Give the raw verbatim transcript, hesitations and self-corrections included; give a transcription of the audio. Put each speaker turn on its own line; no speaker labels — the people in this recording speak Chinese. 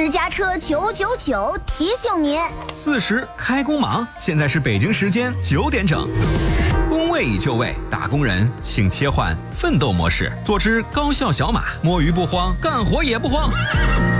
私家车九九九提醒您：
四十开工忙，现在是北京时间九点整。工位已就位，打工人请切换奋斗模式，坐只高效小马，摸鱼不慌，干活也不慌。